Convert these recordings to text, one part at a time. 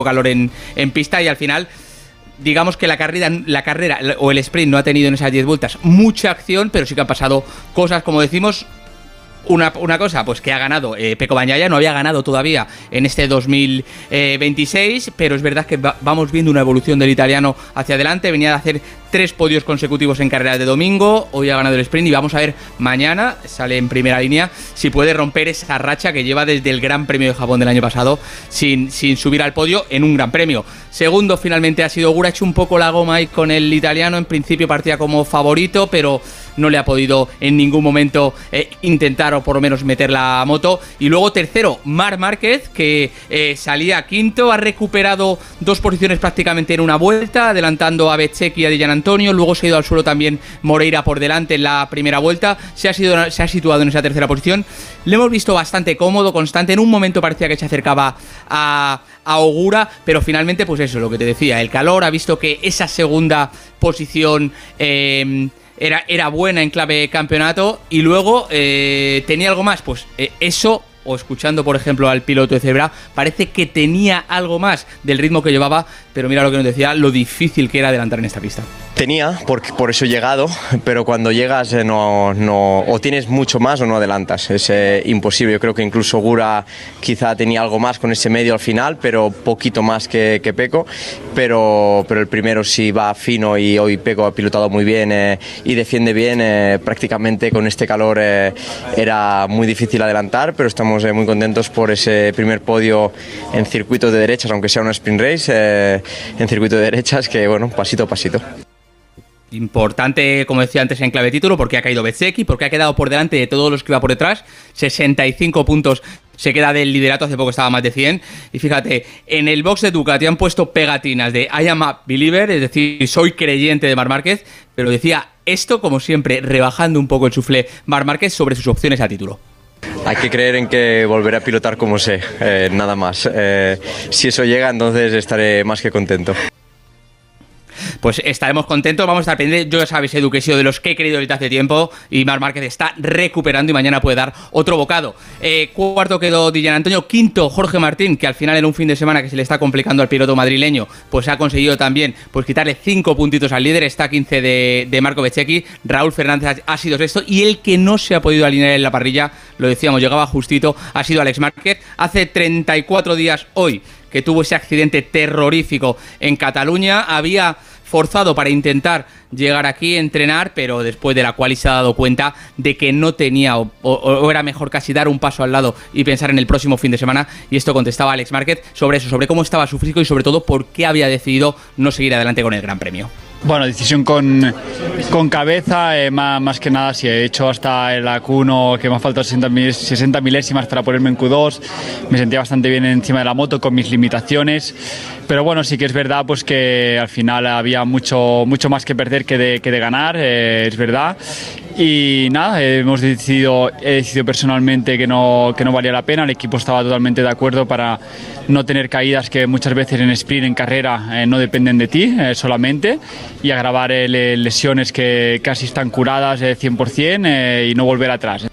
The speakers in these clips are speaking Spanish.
calor en pista y al final digamos que la carrera o el sprint no ha tenido en esas 10 vueltas mucha acción, pero sí que han pasado cosas, como decimos. Una cosa, pues que ha ganado Pecco Bagnaia, no había ganado todavía en este 2026, pero es verdad que vamos viendo una evolución del italiano hacia adelante. Venía de hacer 3 podios consecutivos en carreras de domingo, hoy ha ganado el sprint y vamos a ver mañana, sale en primera línea, si puede romper esa racha que lleva desde el Gran Premio de Japón del año pasado sin subir al podio en un Gran Premio. Segundo finalmente ha sido Ogura, ha hecho un poco la goma ahí con el italiano, en principio partía como favorito, pero no le ha podido en ningún momento intentar o por lo menos meter la moto. Y luego tercero, Marc Márquez, que salía quinto, ha recuperado 2 posiciones prácticamente en una vuelta, adelantando a Bezzecchi y a Di Giannantonio. Luego se ha ido al suelo también Moreira por delante en la primera vuelta, se ha situado en esa tercera posición. Le hemos visto bastante cómodo, constante, en un momento parecía que se acercaba a Ogura, pero finalmente pues eso, lo que te decía, el calor, ha visto que esa segunda posición era buena en clave campeonato y luego tenía algo más, pues eso, o escuchando por ejemplo al piloto de Zebra, parece que tenía algo más del ritmo que llevaba, pero mira lo que nos decía, lo difícil que era adelantar en esta pista. Tenía, por eso he llegado, pero cuando llegas o tienes mucho más o no adelantas, es imposible. Yo creo que incluso Ogura quizá tenía algo más con ese medio al final, pero poquito más que Pecco, pero el primero sí va fino y hoy Pecco ha pilotado muy bien y defiende bien, prácticamente con este calor era muy difícil adelantar, pero estamos muy contentos por ese primer podio en circuito de derechas, aunque sea una sprint race, en circuito de derechas, que bueno, pasito a pasito. Importante, como decía antes, en clave título, porque ha caído Bezzecchi, porque ha quedado por delante de todos los que iba por detrás, 65 puntos se queda del liderato, hace poco estaba más de 100, y fíjate, en el box de Ducati han puesto pegatinas de I am a believer, es decir, soy creyente de Marc Márquez, pero decía esto, como siempre, rebajando un poco el suflé Marc Márquez sobre sus opciones a título. Hay que creer en que volveré a pilotar como sé, nada más. Si eso llega, entonces estaré más que contento. Pues estaremos contentos, vamos a estar pendientes. Yo ya sabéis, Edu, que he sido de los que he querido ahorita hace tiempo y Marc Márquez está recuperando y mañana puede dar otro bocado. Cuarto quedó Di Giannantonio, quinto Jorge Martín, que al final en un fin de semana que se le está complicando al piloto madrileño, pues ha conseguido también pues quitarle 5 puntitos al líder, está 15 de Marco Bezzecchi. Raúl Fernández ha sido sexto y el que no se ha podido alinear en la parrilla, lo decíamos, llegaba justito, ha sido Alex Márquez. Hace 34 días hoy que tuvo ese accidente terrorífico en Cataluña, había forzado para intentar llegar aquí a entrenar, pero después de la cual se ha dado cuenta de que no tenía o era mejor casi dar un paso al lado y pensar en el próximo fin de semana, y esto contestaba Alex Márquez sobre eso, sobre cómo estaba su físico y sobre todo por qué había decidido no seguir adelante con el Gran Premio. Bueno, decisión con cabeza, más que nada, si he hecho hasta el Q1 que me han faltado 60 milésimas para ponerme en Q2, me sentía bastante bien encima de la moto con mis limitaciones, pero bueno, sí que es verdad pues que al final había mucho más que perder que de ganar, es verdad. Y nada, he decidido personalmente que no valía la pena, el equipo estaba totalmente de acuerdo para no tener caídas que muchas veces en sprint, en carrera, no dependen de ti solamente, y agravar lesiones que casi están curadas 100% y no volver atrás.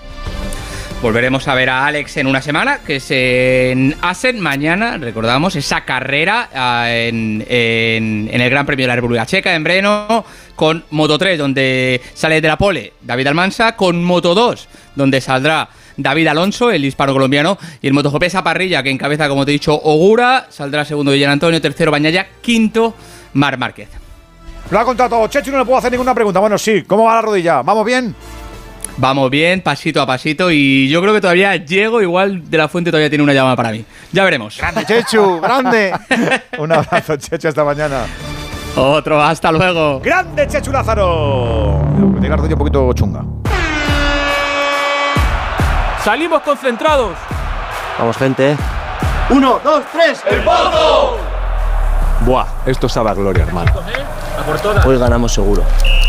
Volveremos a ver a Alex en una semana, que es en Assen. Mañana, recordamos, esa carrera en el Gran Premio de la República Checa, en Brno, con Moto 3, donde sale de la pole David Almansa, con Moto 2, donde saldrá David Alonso, el hispano-colombiano, y el MotoGP esa parrilla que encabeza, como te he dicho, Ogura, saldrá segundo Di Giannantonio, tercero Bagnaia, quinto Marc Márquez. Lo ha contado todo, Chechu, no le puedo hacer ninguna pregunta. Bueno, sí, ¿cómo va la rodilla? ¿Vamos bien? Vamos bien, pasito a pasito, y yo creo que todavía llego, igual De la Fuente todavía tiene una llamada para mí. Ya veremos. ¡Grande, Chechu! ¡Grande! Un abrazo, Chechu, hasta mañana. Otro, hasta luego. ¡Grande, Chechu Lázaro! Tiene la rodilla un poquito chunga. ¡Salimos concentrados! Vamos, gente. 1, 2, 3. ¡El Pozo! Buah, esto sabe a gloria, hermano. Hoy ganamos seguro.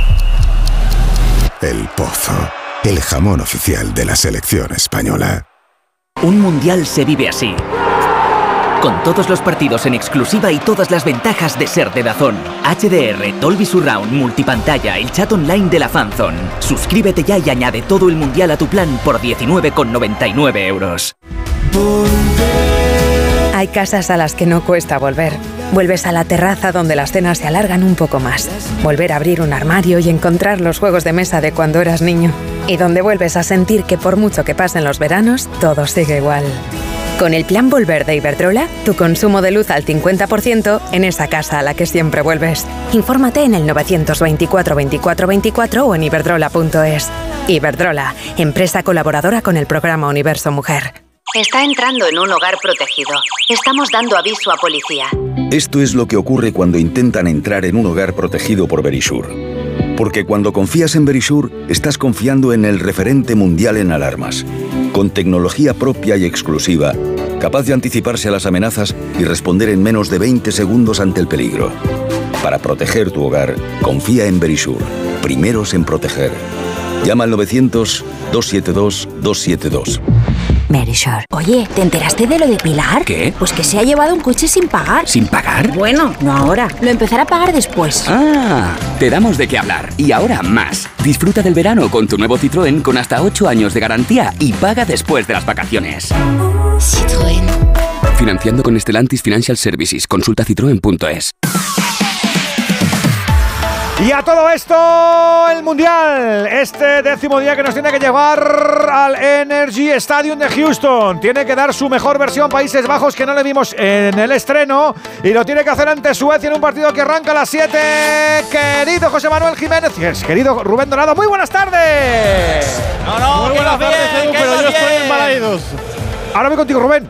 El Pozo, el jamón oficial de la selección española. Un mundial se vive así. Con todos los partidos en exclusiva y todas las ventajas de ser de DAZN. HDR, Dolby Surround, multipantalla, el chat online de la Fanzone. Suscríbete ya y añade todo el mundial a tu plan por 19,99 €. Hay casas a las que no cuesta volver. Vuelves a la terraza donde las cenas se alargan un poco más. Volver a abrir un armario y encontrar los juegos de mesa de cuando eras niño. Y donde vuelves a sentir que por mucho que pasen los veranos, todo sigue igual. Con el plan Volver de Iberdrola, tu consumo de luz al 50% en esa casa a la que siempre vuelves. Infórmate en el 924 24 24 o en iberdrola.es. Iberdrola, empresa colaboradora con el programa Universo Mujer. Está entrando en un hogar protegido. Estamos dando aviso a policía. Esto es lo que ocurre cuando intentan entrar en un hogar protegido por Verisur. Porque cuando confías en Verisur, estás confiando en el referente mundial en alarmas. Con tecnología propia y exclusiva, capaz de anticiparse a las amenazas y responder en menos de 20 segundos ante el peligro. Para proteger tu hogar, confía en Verisur. Primeros en proteger. Llama al 900-272-272. Verisur. Oye, ¿te enteraste de lo de Pilar? ¿Qué? Pues que se ha llevado un coche sin pagar. ¿Sin pagar? Bueno, no ahora. Lo empezará a pagar después. Ah, te damos de qué hablar. Y ahora más. Disfruta del verano con tu nuevo Citroën con hasta 8 años de garantía y paga después de las vacaciones. Citroën. Financiando con Stellantis Financial Services. Consulta citroen.es. Y a todo esto, el Mundial, este 10º día que nos tiene que llevar al Energy Stadium de Houston. Tiene que dar su mejor versión Países Bajos, que no le vimos en el estreno, y lo tiene que hacer ante Suecia en un partido que arranca a las 7. Querido José Manuel Jiménez, querido Rubén Dorado, muy buenas tardes. Muy buenas tardes, Edu, pero yo estoy en Balaidos. Ahora voy contigo, Rubén.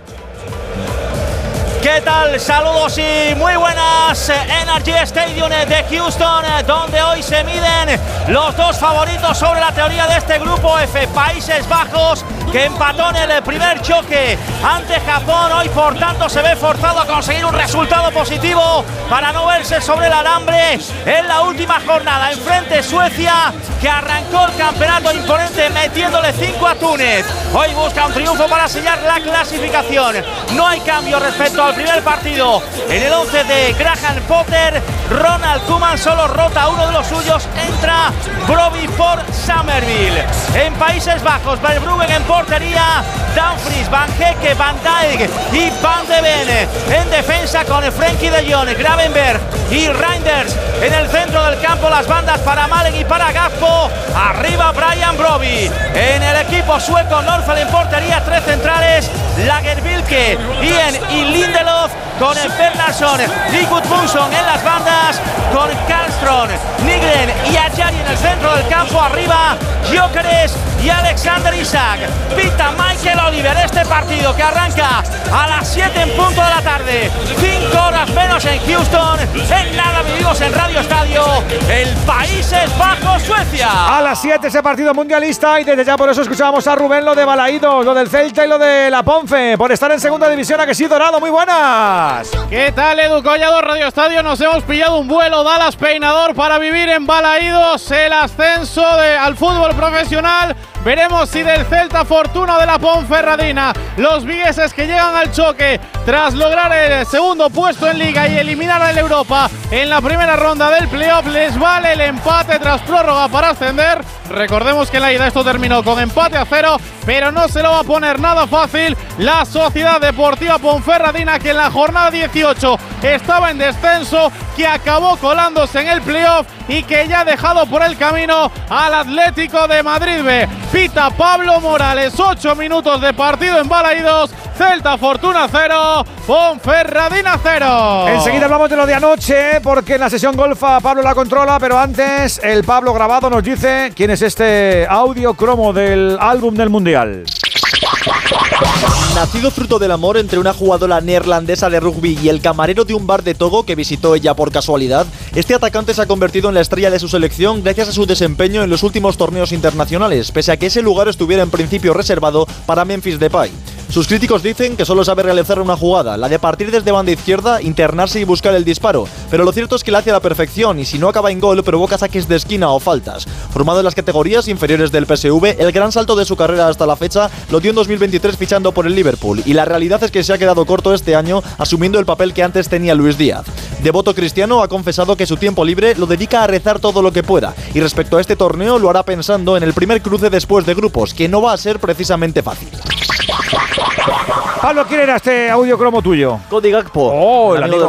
¿Qué tal? Saludos y muy buenas. Energy Stadium de Houston, donde hoy se miden los dos favoritos sobre la teoría de este grupo F. Países Bajos, que empató en el primer choque ante Japón. Hoy, por tanto, se ve forzado a conseguir un resultado positivo para no verse sobre el alambre en la última jornada. Enfrente Suecia, que arrancó el campeonato imponente metiéndole 5 a Túnez. Hoy busca un triunfo para sellar la clasificación. No hay cambio respecto al primer partido. En el 11 de Graham Potter, Ronald Koeman solo rota a uno de los suyos. Entra Brobbey por Summerville. En Países Bajos, Verbruggen en portería, Dumfries, Van Hecke, Van Dijk y Van de Ven. En defensa con Frenkie de Jong, Gravenberg y Reinders. En el centro del campo, las bandas para Malen y para Gakpo. Arriba Brian Brobbey. En el equipo sueco, Norfeld en portería, 3 centrales, Lagerbilke, Ian y Lindelof, con Bernhardsson y Gudmundsson en las bandas, con Karlström, Nygren y Ajari en el centro del campo. Arriba Gyökeres y Alexander Isak. Pita Michael Oliver este partido, que arranca a las 7 en punto de la tarde, 5 horas menos en Houston. En nada vivimos en Radio Estadio, el Países Bajos Suecia. A las 7 ese partido mundialista, y desde ya por eso escuchábamos a Rubén lo de Balaidos, lo del Celta y lo de la Ponfe, por estar en segunda división. ¿A que sí, Dorado? Muy buenas. ¿Qué tal, Edu Collado? Radio Estadio, nos hemos pillado un vuelo Dallas Peinador para vivir en Balaidos el ascenso al fútbol profesional. Veremos si del Celta Fortuna de la Ponferradina, los vigueses que llegan al choque tras lograr el segundo puesto en Liga y eliminar al Europa en la primera ronda del playoff, les vale el empate tras prórroga para ascender. Recordemos que en la ida esto terminó con empate a 0, pero no se lo va a poner nada fácil la Sociedad Deportiva Ponferradina, que en la jornada 18 estaba en descenso, que acabó colándose en el playoff y que ya ha dejado por el camino al Atlético de Madrid B. Pita Pablo Morales, 8 minutos de partido en Balaidos. Celta Fortuna 0, Ponferradina 0. Enseguida hablamos de lo de anoche, porque en la sesión golfa Pablo la controla, pero antes el Pablo grabado nos dice quién es este audio cromo del álbum del Mundial. Nacido fruto del amor entre una jugadora neerlandesa de rugby y el camarero de un bar de Togo que visitó ella por casualidad, este atacante se ha convertido en la estrella de su selección gracias a su desempeño en los últimos torneos internacionales, pese a que ese lugar estuviera en principio reservado para Memphis Depay. Sus críticos dicen que solo sabe realizar una jugada, la de partir desde banda izquierda, internarse y buscar el disparo, pero lo cierto es que la hace a la perfección y si no acaba en gol provoca saques de esquina o faltas. Formado en las categorías inferiores del PSV, el gran salto de su carrera hasta la fecha lo dio en 2023 fichando por el Liverpool, y la realidad es que se ha quedado corto este año asumiendo el papel que antes tenía Luis Díaz. Devoto cristiano, ha confesado que su tiempo libre lo dedica a rezar todo lo que pueda, y respecto a este torneo lo hará pensando en el primer cruce después de grupos, que no va a ser precisamente fácil. Pablo, ¿quién era este audio cromo tuyo? Cody Gakpo. Oh, el amigo